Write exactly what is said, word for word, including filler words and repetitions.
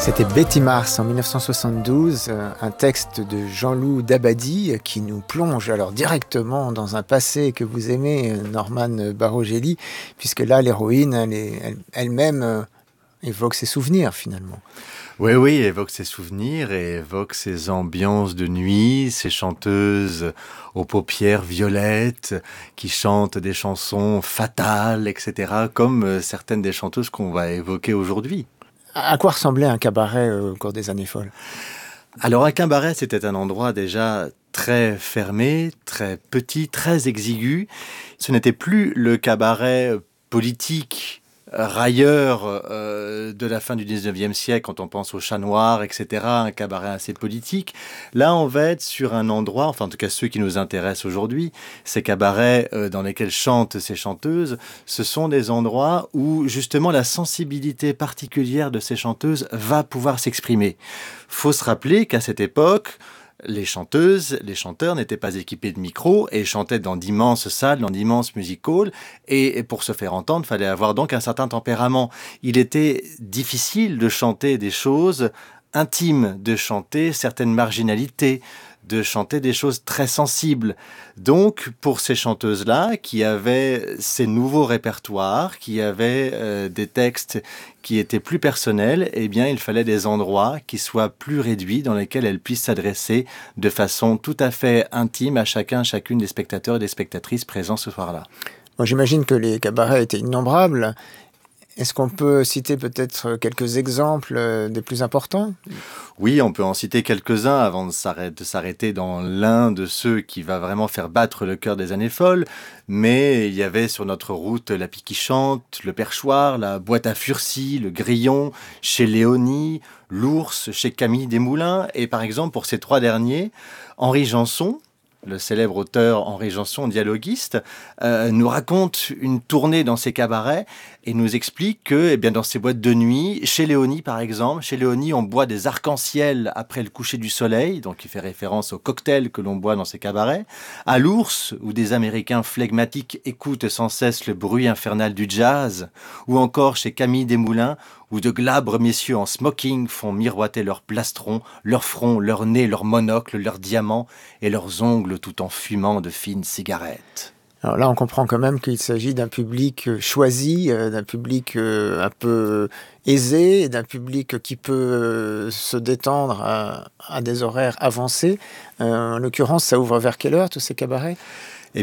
C'était Betty Mars en mille neuf cent soixante-douze, un texte de Jean-Loup Dabadi qui nous plonge alors directement dans un passé que vous aimez, Norman Barogelli, puisque là l'héroïne elle est, elle, elle-même évoque ses souvenirs finalement. Oui, oui, évoque ses souvenirs et évoque ses ambiances de nuit, ces chanteuses aux paupières violettes qui chantent des chansons fatales, et cetera, comme certaines des chanteuses qu'on va évoquer aujourd'hui. À quoi ressemblait un cabaret au cours des années folles ? Alors un cabaret, c'était un endroit déjà très fermé, très petit, très exigu. Ce n'était plus le cabaret politique, railleur euh, de la fin du dix-neuvième siècle, quand on pense au Chat Noir, et cetera, un cabaret assez politique. Là, on va être sur un endroit, enfin en tout cas ceux qui nous intéressent aujourd'hui, ces cabarets euh, dans lesquels chantent ces chanteuses, ce sont des endroits où justement la sensibilité particulière de ces chanteuses va pouvoir s'exprimer. Faut se rappeler qu'à cette époque, les chanteuses, les chanteurs n'étaient pas équipés de micros et chantaient dans d'immenses salles, dans d'immenses music halls. Et pour se faire entendre, il fallait avoir donc un certain tempérament. Il était difficile de chanter des choses intimes, de chanter certaines marginalités, de chanter des choses très sensibles. Donc, pour ces chanteuses-là, qui avaient ces nouveaux répertoires, qui avaient euh, des textes qui étaient plus personnels, eh bien, il fallait des endroits qui soient plus réduits, dans lesquels elles puissent s'adresser de façon tout à fait intime à chacun, chacune des spectateurs et des spectatrices présents ce soir-là. Bon, j'imagine que les cabarets étaient innombrables. Est-ce qu'on peut citer peut-être quelques exemples des plus importants ? Oui, on peut en citer quelques-uns avant de s'arrêter dans l'un de ceux qui va vraiment faire battre le cœur des années folles. Mais il y avait sur notre route La Pie qui chante, le Perchoir, la Boîte à Furcy, le Grillon, chez Léonie, l'Ours, chez Camille Desmoulins. Et par exemple, pour ces trois derniers, Henri Janson, le célèbre auteur Henri Janson, dialoguiste, euh, nous raconte une tournée dans ses cabarets et nous explique que, eh bien, dans ces boîtes de nuit, chez Léonie par exemple, chez Léonie on boit des arcs-en-ciel après le coucher du soleil, donc il fait référence aux cocktails que l'on boit dans ces cabarets. À l'Ours, où des Américains flegmatiques écoutent sans cesse le bruit infernal du jazz, ou encore chez Camille Desmoulins, où de glabres messieurs en smoking font miroiter leurs plastrons, leurs fronts, leurs nez, leurs monocles, leurs diamants et leurs ongles tout en fumant de fines cigarettes. Alors là, on comprend quand même qu'il s'agit d'un public choisi, d'un public un peu aisé, d'un public qui peut se détendre à, à des horaires avancés. Euh, en l'occurrence, ça ouvre vers quelle heure, tous ces cabarets ?